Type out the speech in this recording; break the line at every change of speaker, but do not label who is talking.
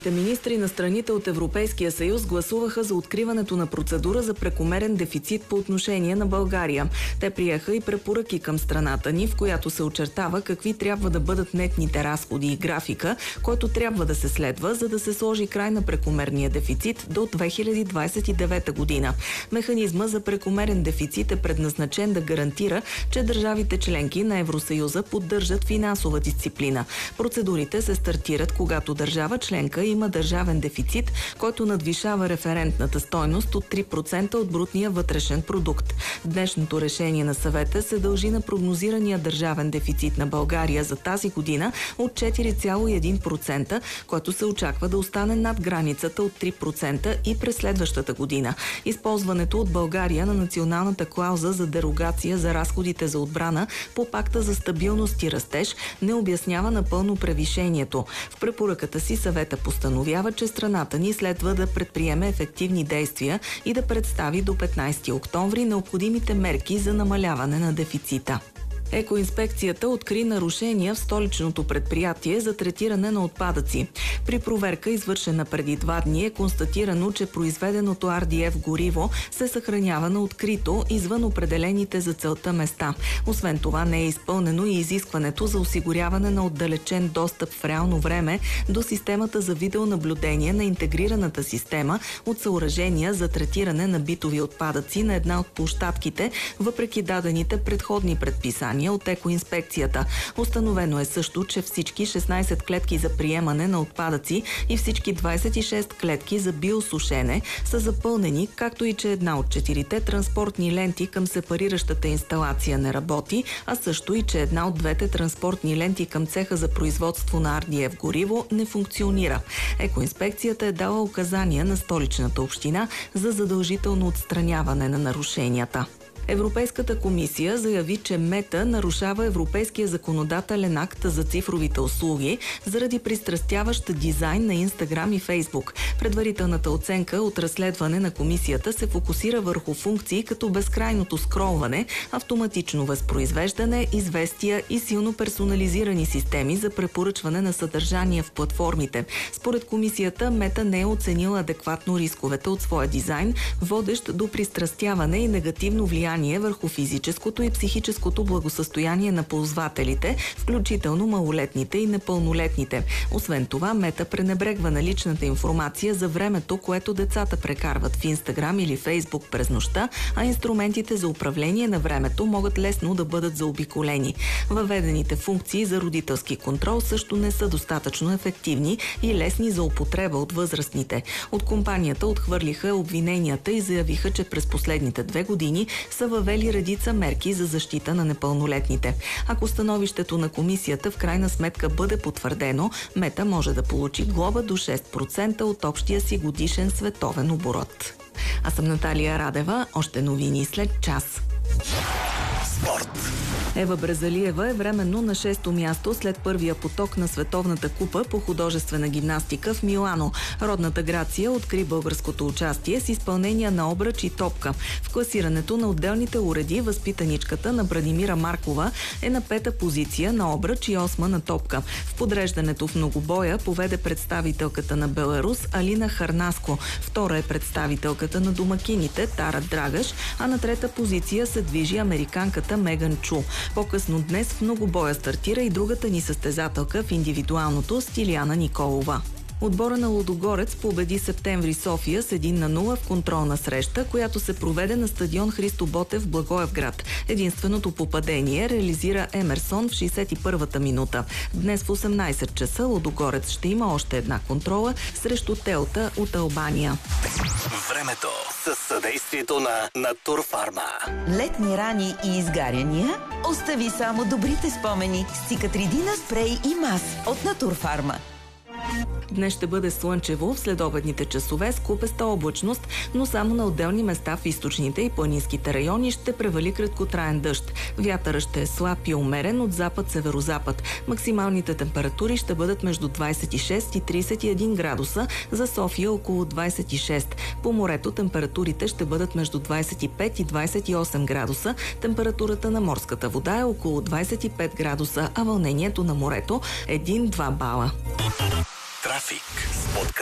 Министри на страните от Европейския съюз гласуваха за откриването на процедура за прекомерен дефицит по отношение на България. Те приеха и препоръки към страната ни, в която се очертава какви трябва да бъдат нетните разходи и графика, който трябва да се следва, за да се сложи край на прекомерния дефицит до 2029 година. Механизма за прекомерен дефицит е предназначен да гарантира, че държавите членки на Евросъюза поддържат финансова дисциплина. Процедурите се стартират, когато държава членка има държавен дефицит, който надвишава референтната стойност от 3% от брутния вътрешен продукт. Днешното решение на съвета се дължи на прогнозирания държавен дефицит на България за тази година от 4,1%, който се очаква да остане над границата от 3% и през следващата година. Използването от България на националната клауза за дерогация за разходите за отбрана по пакта за стабилност и растеж не обяснява напълно превишението. В препоръката си съвета постановява, че страната ни следва да предприеме ефективни действия и да представи до 15 октомври необходимите мерки за намаляване на дефицита. Екоинспекцията откри нарушения в столичното предприятие за третиране на отпадъци. При проверка, извършена преди 2 дни, е констатирано, че произведеното RDF гориво се съхранява на открито, извън определените за целта места. Освен това, не е изпълнено и изискването за осигуряване на отдалечен достъп в реално време до системата за видеонаблюдение на интегрираната система от съоръжения за третиране на битови отпадъци на една от площадките, въпреки дадените предходни предписания от екоинспекцията. Установено е също, че всички 16 клетки за приемане на отпадъци и всички 26 клетки за биосушене са запълнени, както и че една от 4-те транспортни ленти към сепариращата инсталация не работи, а също и че една от 2-те транспортни ленти към цеха за производство на RDF гориво не функционира. Екоинспекцията е дала указания на Столичната община за задължително отстраняване на нарушенията. Европейската комисия заяви, че Мета нарушава Европейския законодателен акт за цифровите услуги заради пристрастяващ дизайн на Инстаграм и Фейсбук. Предварителната оценка от разследване на комисията се фокусира върху функции като безкрайното скролване, автоматично възпроизвеждане, известия и силно персонализирани системи за препоръчване на съдържание в платформите. Според комисията, Мета не е оценила адекватно рисковете от своя дизайн, водещ до пристрастяване и негативно влияние върху физическото и психическото благосъстояние на ползвателите, включително малолетните и непълнолетните. Освен това, Мета пренебрегва на личната информация за времето, което децата прекарват в Инстаграм или Фейсбук през нощта, а инструментите за управление на времето могат лесно да бъдат заобиколени. Въведените функции за родителски контрол също не са достатъчно ефективни и лесни за употреба от възрастните. От компанията отхвърлиха обвиненията и заявиха, че през последните 2 години са въвели редица мерки за защита на непълнолетните. Ако становището на комисията в крайна сметка бъде потвърдено, Мета може да получи глоба до 6% от общия си годишен световен оборот. Аз съм Наталия Радева. Още новини след час. Спорт. Ева Брезалиева е временно на 6-то място след първия поток на Световната купа по художествена гимнастика в Милано. Родната Грация откри българското участие с изпълнения на обръч и топка. В класирането на отделните уреди възпитаничката на Бранимира Маркова е на 5-та позиция на обръч и 8-ма на топка. В подреждането в многобоя поведе представителката на Беларус Алина Харнаско. Втора е представителката на домакините Тара Драгаш, а на 3-та позиция се движи американката Меган Чу. По-късно днес в многобоя стартира и другата ни състезателка в индивидуалното Стилияна Николова. Отбора на Лудогорец победи Септември София с 1-0 в контролна среща, която се проведе на стадион Христо Ботев в Благоевград. Единственото попадение реализира Емерсон в 61-та минута. Днес в 18 часа Лудогорец ще има още една контрола срещу Телта от Албания.
Времето със съдействието на Натурфарма.
Летни рани и изгаряния? Остави само добрите спомени с Цикатридина спрей и мас от Натурфарма.
Днес ще бъде слънчево в следобедните часове с купеста облачност, но само на отделни места в източните и планинските райони ще превали краткотраен дъжд. Вятърът ще е слаб и умерен от запад-северозапад. Максималните температури ще бъдат между 26 и 31 градуса, за София около 26. По морето температурите ще бъдат между 25 и 28 градуса. Температурата на морската вода е около 25 градуса, а вълнението на морето 1-2 бала.
Трафик с